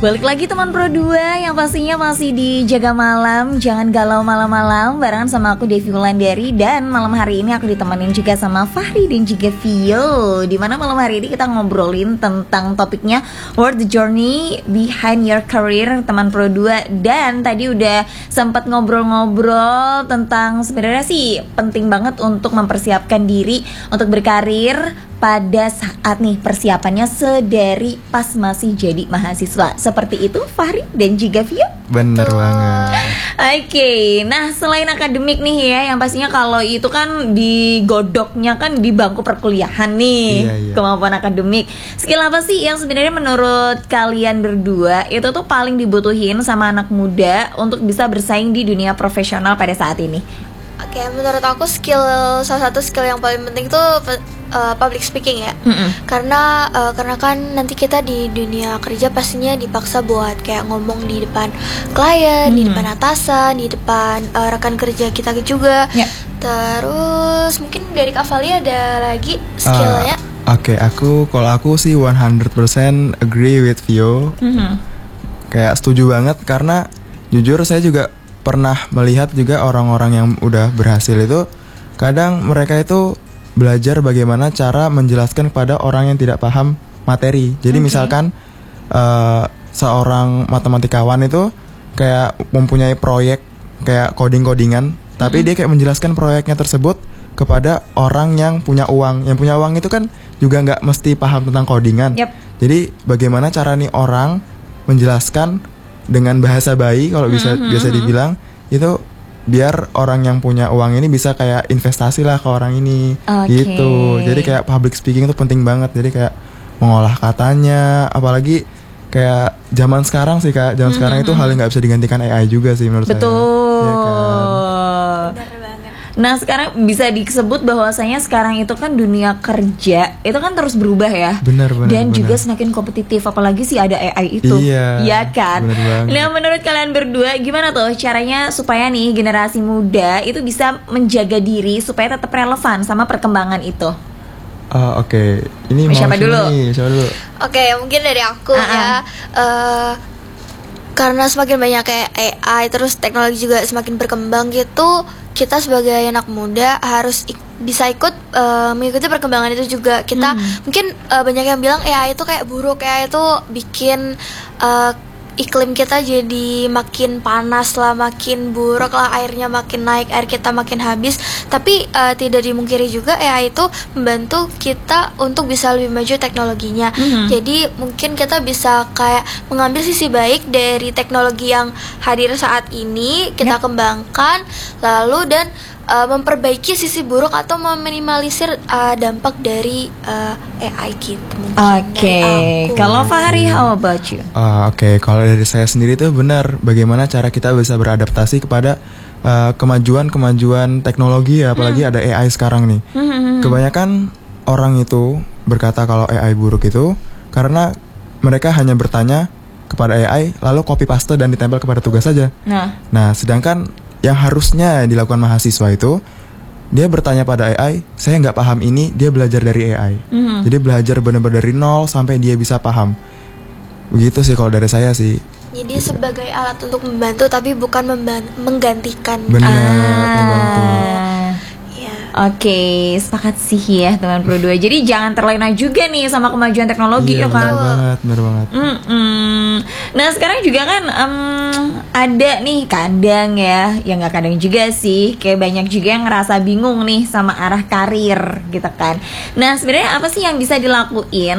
Balik lagi teman Pro 2 yang pastinya masih di Jaga Malam. Jangan galau malam-malam barengan sama aku Devi Wulandari. Dan malam hari ini aku ditemenin juga sama Fahri dan juga Vio. Dimana malam hari ini kita ngobrolin tentang topiknya What the Journey Behind Your Career, teman Pro 2. Dan tadi udah sempat ngobrol-ngobrol tentang sebenarnya sih penting banget untuk mempersiapkan diri untuk berkarir pada saat nih persiapannya sedari pas masih jadi mahasiswa. Seperti itu Fahri dan juga Vio. Bener banget. Oke, nah selain akademik nih ya, yang pastinya kalau itu kan digodoknya kan di bangku perkuliahan nih. Iya. Kemampuan akademik. Skill apa sih yang sebenarnya menurut kalian berdua itu tuh paling dibutuhin sama anak muda untuk bisa bersaing di dunia profesional pada saat ini? Oke, menurut aku salah satu skill yang paling penting tuh public speaking ya. Karena kan nanti kita di dunia kerja pastinya dipaksa buat kayak ngomong di depan klien, di depan atasan, di depan rekan kerja kita juga. Terus mungkin dari Kak Vali ada lagi skillnya? Oke, kalau aku sih 100% agree with Vio. Kayak setuju banget karena jujur saya juga pernah melihat juga orang-orang yang udah berhasil itu kadang mereka itu belajar bagaimana cara menjelaskan kepada orang yang tidak paham materi. Jadi misalkan seorang matematikawan itu kayak mempunyai proyek kayak coding-codingan, tapi dia kayak menjelaskan proyeknya tersebut kepada orang yang punya uang. Yang punya uang itu kan juga nggak mesti paham tentang codingan. Jadi bagaimana cara nih orang menjelaskan dengan bahasa bayi kalau biasa dibilang itu biar orang yang punya uang ini bisa kayak investasi lah ke orang ini gitu. Jadi kayak public speaking itu penting banget. Jadi kayak mengolah katanya, apalagi kayak zaman sekarang sih Kak, sekarang itu hal yang nggak bisa digantikan AI juga sih menurut saya. Betul. Ya kan? Nah sekarang bisa disebut bahwasanya sekarang itu kan dunia kerja itu kan terus berubah ya. Benar. Dan juga semakin kompetitif, apalagi sih ada AI itu. Iya kan. Nah menurut kalian berdua gimana tuh caranya supaya nih generasi muda itu bisa menjaga diri supaya tetap relevan sama perkembangan itu? Oke. Ini mau siapa dulu? Oke, mungkin dari aku ya. Karena semakin banyak kayak AI, terus teknologi juga semakin berkembang gitu, kita sebagai anak muda harus bisa ikut mengikuti perkembangan itu juga. Kita mungkin banyak yang bilang AI itu kayak buruk, AI itu bikin iklim kita jadi makin panas lah, makin buruk lah, airnya makin naik, air kita makin habis. Tapi tidak dimungkiri juga AI itu membantu kita untuk bisa lebih maju teknologinya. Jadi mungkin kita bisa kayak mengambil sisi baik dari teknologi yang hadir saat ini, kita kembangkan lalu dan memperbaiki sisi buruk atau meminimalisir dampak dari AI gitu. Oke. Kalau Fahri, how about you? Oke, kalau dari saya sendiri tuh benar bagaimana cara kita bisa beradaptasi kepada kemajuan teknologi ya, apalagi ada AI sekarang nih. Kebanyakan orang itu berkata kalau AI buruk itu karena mereka hanya bertanya kepada AI lalu copy paste dan ditempel kepada tugas saja. Nah, sedangkan yang harusnya dilakukan mahasiswa itu dia bertanya pada AI, saya nggak paham ini, dia belajar dari AI. Jadi belajar benar-benar dari nol sampai dia bisa paham. Begitu sih kalau dari saya sih. Jadi sebagai alat untuk membantu tapi bukan menggantikan. Benar, membantu. Oke, sepakat sih ya teman Pro 2. Jadi jangan terlena juga nih sama kemajuan teknologi ya kan. Benar banget. Nah sekarang juga kan ada nih kadang ya, yang nggak kadang juga sih, kayak banyak juga yang ngerasa bingung nih sama arah karir gitu kan. Nah sebenarnya apa sih yang bisa dilakuin